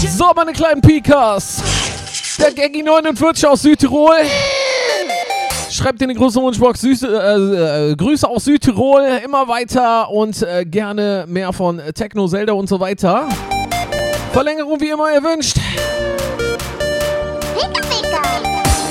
So, meine kleinen Pikas. Der Gaggy 49 aus Südtirol. Schreibt in die große Wunschbox Grüße aus Südtirol. Immer weiter und gerne mehr von Techno, Zelda und so weiter. Verlängerung wie immer erwünscht. Pika Pika.